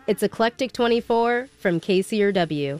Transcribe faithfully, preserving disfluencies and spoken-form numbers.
It's Eclectic twenty-four from K C R W.